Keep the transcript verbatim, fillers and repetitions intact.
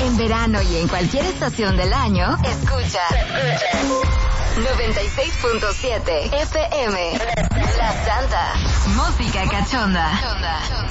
En verano y en cualquier estación del año, escucha. noventa y seis punto siete F M. La Santa. Música cachonda.